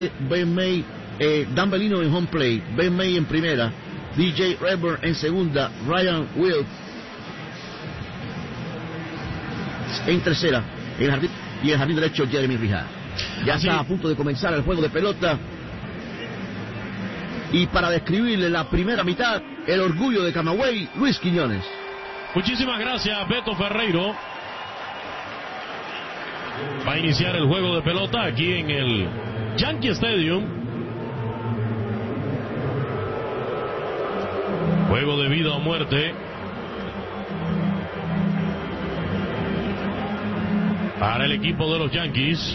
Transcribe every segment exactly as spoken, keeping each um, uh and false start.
Ben May, eh, Dan Bellino en home plate, Ben May en primera, D J Redburn en segunda, Ryan Wills en tercera, en el jardín, y en el jardín derecho Jeremy Rihard. Ya Así. está a punto de comenzar el juego de pelota. Y para describirle la primera mitad, el orgullo de Camagüey, Luis Quiñones. Muchísimas gracias, Beto Ferreiro. Va a iniciar el juego de pelota aquí en el Yankee Stadium. Juego de vida o muerte para el equipo de los Yankees.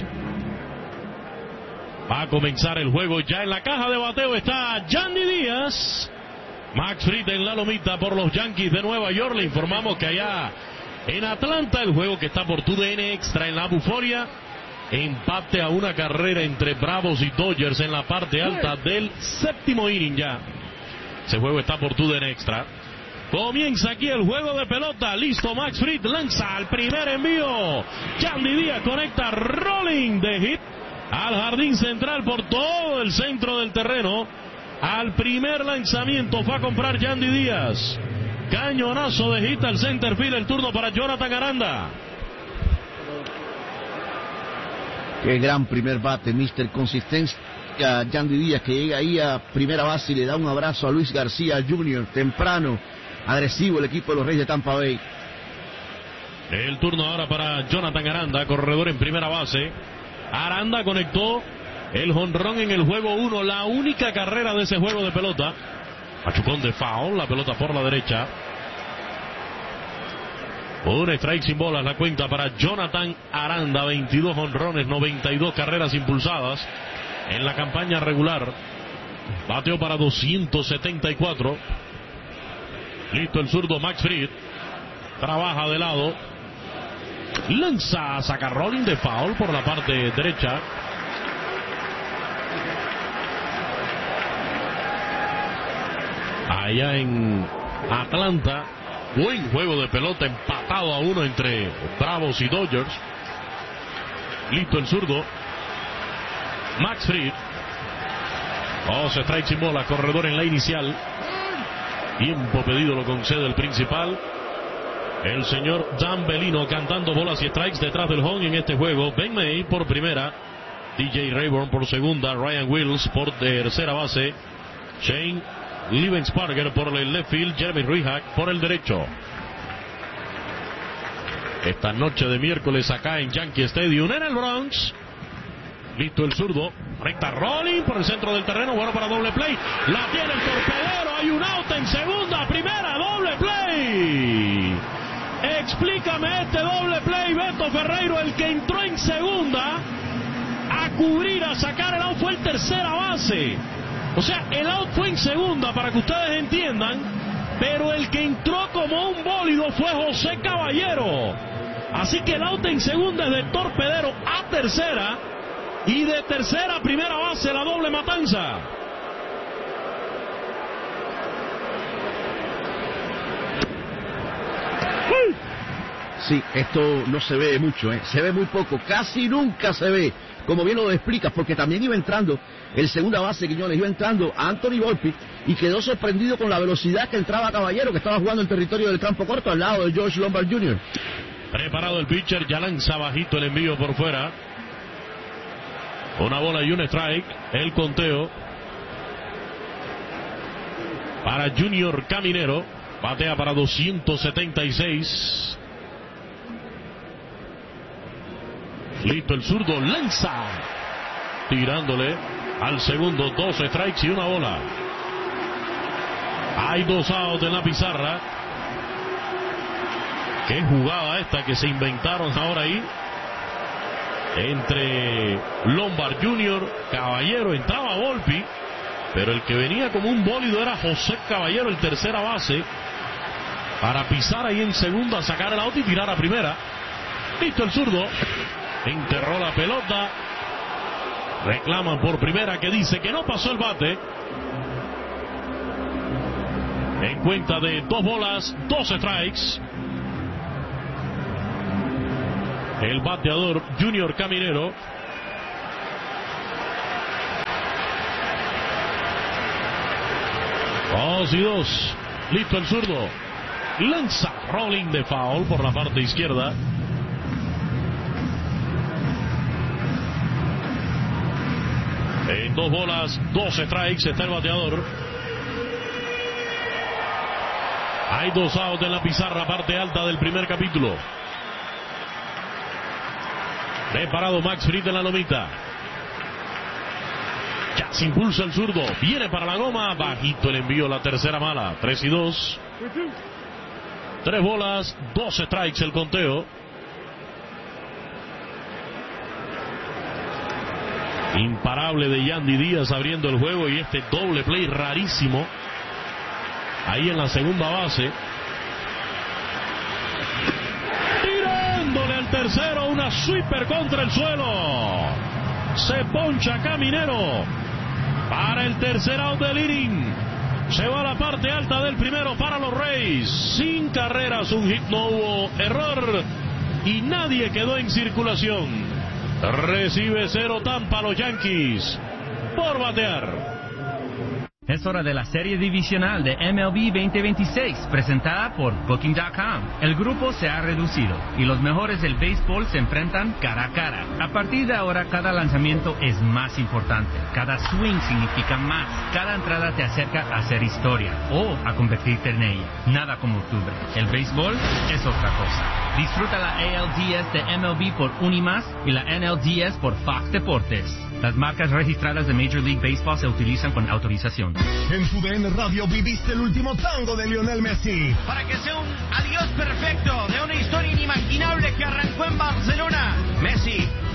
Va a comenzar el juego. Ya en la caja de bateo está Yandy Díaz. Max Fried en la lomita por los Yankees de Nueva York. Le informamos que allá en Atlanta el juego que está por T D N Extra en la Buforia. Empate a una carrera entre Bravos y Dodgers en la parte alta del séptimo inning ya. Ese juego está por T D N Extra. Comienza aquí el juego de pelota. Listo, Max Fried lanza al primer envío. Yandy Díaz conecta rolling de hit al jardín central por todo el centro del terreno. Al primer lanzamiento fue a comprar Yandy Díaz. Cañonazo de hit al center field. El turno para Jonathan Aranda. Qué gran primer bate, mister Consistencia. Yandy Díaz, que llega ahí a primera base y le da un abrazo a Luis García junior Temprano, agresivo el equipo de los Reyes de Tampa Bay. El turno ahora para Jonathan Aranda, corredor en primera base. Aranda conectó el jonrón en el juego uno, la única carrera de ese juego de pelota. Machucón de foul, la pelota por la derecha. Un strike sin bolas, la cuenta para Jonathan Aranda. Veintidós jonrones, noventa y dos carreras impulsadas en la campaña regular. Bateó para doscientos setenta y cuatro. Listo el zurdo Max Fried. Trabaja de lado. Lanza, saca rolling de foul por la parte derecha. Allá en Atlanta, buen juego de pelota, empatado a uno entre Bravos y Dodgers. Listo el zurdo Max Fried. Dos strikes sin bola, corredor en la inicial. Tiempo pedido lo concede el principal, el señor Dan Bellino, cantando bolas y strikes detrás del home en este juego. Ben May por primera, D J Redburn por segunda, Ryan Wills por tercera base, Shane Liebensparger por el left field, Jeremy Rihard por el derecho. Esta noche de miércoles acá en Yankee Stadium en el Bronx. Listo el zurdo, recta rolling por el centro del terreno, bueno para doble play. La tiene el torpedero, hay un out en segunda, primera, doble play. Explícame este doble play, Beto Ferreiro. El que entró en segunda a cubrir, a sacar el out fue el tercera base. O sea, el out fue en segunda, para que ustedes entiendan, pero el que entró como un bólido fue José Caballero. Así que el out en segunda es de torpedero a tercera, y de tercera a primera base la doble matanza. Sí, esto no se ve mucho, ¿eh? Se ve muy poco, casi nunca se ve, como bien lo explicas, porque también iba entrando el segunda base, Quiñones, iba entrando a Anthony Volpi y quedó sorprendido con la velocidad que entraba Caballero, que estaba jugando en territorio del campo corto al lado de George Lombard junior Preparado el pitcher, ya lanza bajito el envío por fuera. Una bola y un strike, el conteo para Junior Caminero. Batea para doscientos setenta y seis. Listo el zurdo, lanza, tirándole al segundo, dos strikes y una bola. Hay dos outs en la pizarra. Qué jugada esta que se inventaron ahora ahí entre Lombard junior Caballero. Entraba Volpi, pero el que venía como un bólido era José Caballero, el tercera base, para pisar ahí en segunda, sacar el out y tirar a primera. Listo el zurdo, enterró la pelota. Reclaman por primera, que dice que no pasó el bate. En cuenta de dos bolas, dos strikes. El bateador Junior Caminero Dos y dos. Listo el zurdo. Lanza rolling de foul por la parte izquierda. En dos bolas, dos strikes, está el bateador. Hay dos outs en la pizarra, parte alta del primer capítulo. Preparado Max Fried en la lomita. Ya se impulsa el zurdo. Viene para la goma. Bajito el envío, la tercera mala. Tres y dos. Tres bolas, dos strikes el conteo. Imparable de Yandy Díaz abriendo el juego y este doble play rarísimo. Ahí en la segunda base. Tirándole al tercero, una sweeper contra el suelo. Se poncha Caminero para el tercer out del inning. Se va a la parte alta del primero para los Rays. Sin carreras, un hit, no hubo error y nadie quedó en circulación. Recibe cero Tampa los Yankees por batear. Es hora de la serie divisional de M L B veinte veintiséis, presentada por Booking punto com. El grupo se ha reducido y los mejores del béisbol se enfrentan cara a cara. A partir de ahora, cada lanzamiento es más importante. Cada swing significa más. Cada entrada te acerca a hacer historia o a convertirte en ella. Nada como octubre. El béisbol es otra cosa. Disfruta la A L D S de M L B por Unimas y la N L D S por Fox Deportes. Las marcas registradas de Major League Baseball se utilizan con autorización. En tu D N Radio viviste el último tango de Lionel Messi. Para que sea un adiós perfecto de una historia inimaginable que arrancó en Barcelona. Messi